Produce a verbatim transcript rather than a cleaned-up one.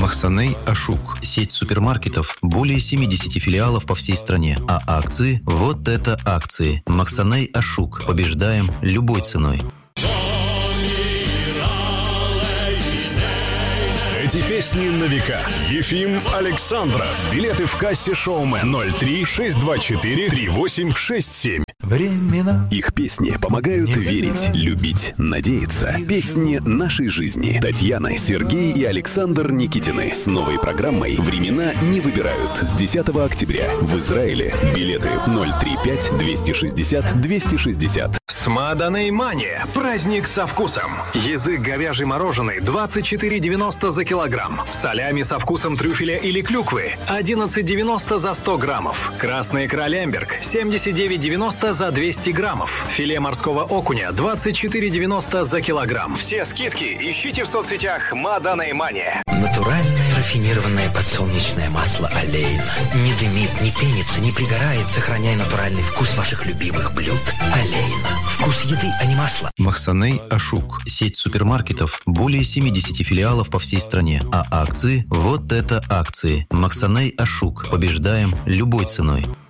Махсаней Ашук. Сеть супермаркетов. Более семидесяти филиалов по всей стране. А акции? Вот это акции. Махсаней Ашук. Побеждаем любой ценой. Эти песни на века. Ефим Александров. Билеты в кассе «Шоумен». ноль три шесть два четыре три восемь шесть семь. Времена. Их песни помогают Не верить, выбирай. любить, надеяться. Песни нашей жизни. Татьяна, Сергей и Александр Никитины с новой программой «Времена не выбирают» с десятого октября в Израиле. Билеты ноль три пять двести шестьдесят двести шестьдесят. Смаданей Мания. Праздник со вкусом. Язык говяжий мороженый двадцать четыре девяносто за килограмм. Солями со вкусом трюфеля или клюквы одиннадцать девяносто за сто граммов. Красная икра Лемберг семьдесят девять девяносто за двести граммов. Филе морского окуня двадцать четыре девяносто за килограмм. Все скидки ищите в соцсетях Смаданей Мания. Натуральное рафинированное подсолнечное масло Олейна. Не дымит, не пенится, не пригорает, сохраняя натуральный вкус ваших любимых блюд. Олейна. Вкус еды, а не масла. Махсаней Ашук. Сеть супермаркетов. Более семидесяти филиалов по всей стране. А акции? Вот это акции. Махсаней Ашук. Побеждаем любой ценой.